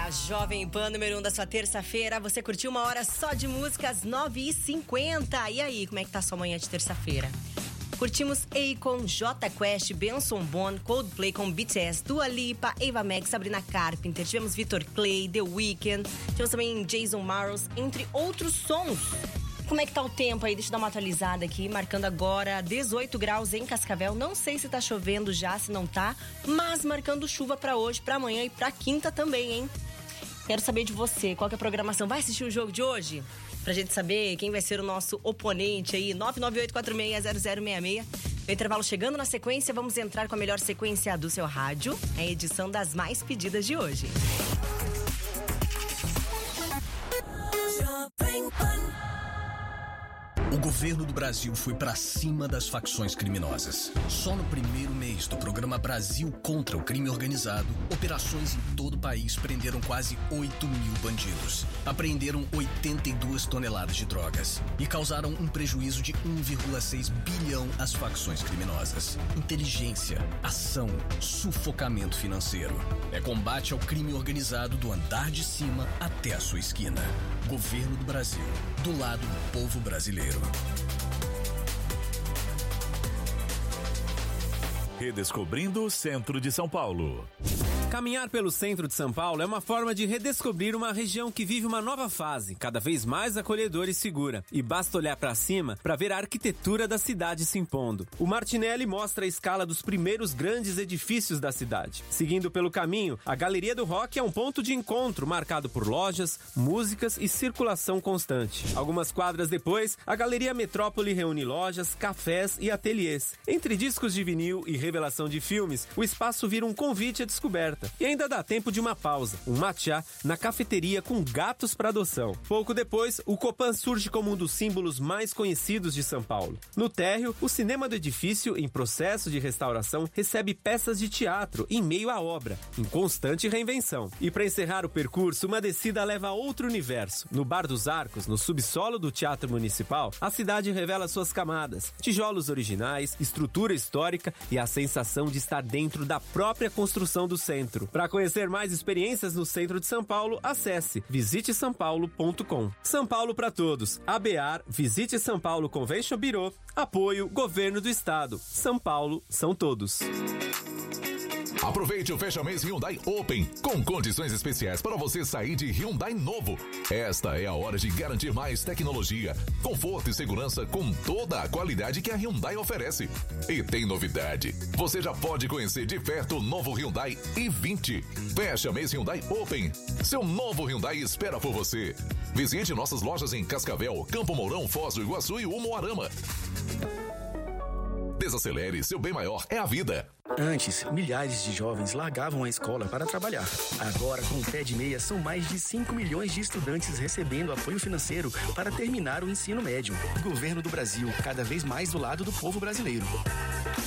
Na Jovem Pan, número 1 da sua terça-feira, você curtiu uma hora só de músicas, 9h50. E aí, como é que tá a sua manhã de terça-feira? Curtimos Akon, Jota Quest, Benson Boone, Coldplay com BTS, Dua Lipa, Ava Max, Sabrina Carpenter. Tivemos Victor Clay, The Weeknd, tivemos também Jason Mraz, entre outros sons. Como é que tá o tempo aí? Deixa eu dar uma atualizada aqui, marcando agora 18 graus em Cascavel. Não sei se tá chovendo já, se não tá, mas marcando chuva pra hoje, pra amanhã e pra quinta também, hein? Quero saber de você, qual que é a programação? Vai assistir o jogo de hoje? Pra gente saber quem vai ser o nosso oponente aí, 998460066. O intervalo chegando na sequência, vamos entrar com a melhor sequência do seu rádio, a edição das mais pedidas de hoje. O governo do Brasil foi pra cima das facções criminosas. Só no primeiro mês do programa Brasil contra o Crime Organizado, operações em todo o país prenderam quase 8 mil bandidos. Apreenderam 82 toneladas de drogas e causaram um prejuízo de 1,6 bilhão às facções criminosas. Inteligência, ação, sufocamento financeiro. É combate ao crime organizado do andar de cima até a sua esquina. Governo do Brasil, do lado do povo brasileiro. Redescobrindo o centro de São Paulo. Caminhar pelo centro de São Paulo é uma forma de redescobrir uma região que vive uma nova fase, cada vez mais acolhedora e segura. E basta olhar para cima para ver a arquitetura da cidade se impondo. O Martinelli mostra a escala dos primeiros grandes edifícios da cidade. Seguindo pelo caminho, a Galeria do Rock é um ponto de encontro marcado por lojas, músicas e circulação constante. Algumas quadras depois, a Galeria Metrópole reúne lojas, cafés e ateliês. Entre discos de vinil e revelação de filmes, o espaço vira um convite à descoberta. E ainda dá tempo de uma pausa, um matcha na cafeteria com gatos para adoção. Pouco depois, o Copan surge como um dos símbolos mais conhecidos de São Paulo. No térreo, o cinema do edifício, em processo de restauração, recebe peças de teatro em meio à obra, em constante reinvenção. E para encerrar o percurso, uma descida leva a outro universo. No Bar dos Arcos, no subsolo do Teatro Municipal, a cidade revela suas camadas, tijolos originais, estrutura histórica e a sensação de estar dentro da própria construção do centro. Para conhecer mais experiências no centro de São Paulo, acesse visitesampaulo.com. São Paulo para todos. ABAR, Visite São Paulo Convention Bureau, apoio Governo do Estado. São Paulo são todos. Aproveite o Fecha Mês Hyundai Open, com condições especiais para você sair de Hyundai novo. Esta é a hora de garantir mais tecnologia, conforto e segurança com toda a qualidade que a Hyundai oferece. E tem novidade, você já pode conhecer de perto o novo Hyundai i20. Fecha Mês Hyundai Open, seu novo Hyundai espera por você. Visite nossas lojas em Cascavel, Campo Mourão, Foz do Iguaçu e Umuarama. Desacelere, seu bem maior é a vida. Antes, milhares de jovens largavam a escola para trabalhar. Agora, com o Pé de Meia, são mais de 5 milhões de estudantes recebendo apoio financeiro para terminar o ensino médio. Governo do Brasil, cada vez mais do lado do povo brasileiro.